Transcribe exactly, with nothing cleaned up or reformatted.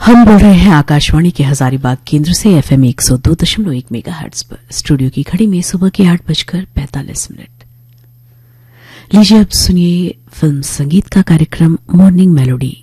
हम बोल रहे हैं आकाशवाणी के हजारीबाग केंद्र से एफएम एक सौ दो दशमलव एक मेगाहर्ट्ज पर। स्टूडियो की घड़ी में सुबह के आठ बजकर पैंतालीस मिनट। लीजिए अब सुनिए फिल्म संगीत का कार्यक्रम मॉर्निंग मेलोडी।